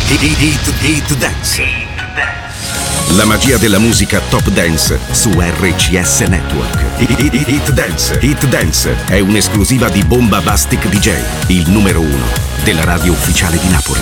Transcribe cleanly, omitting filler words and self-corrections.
Hit Dance. La magia della musica Top Dance su RCS Network. Hit Dance. Hit Dance è un'esclusiva di Bomba Bastic DJ, il numero 1 della radio ufficiale di Napoli.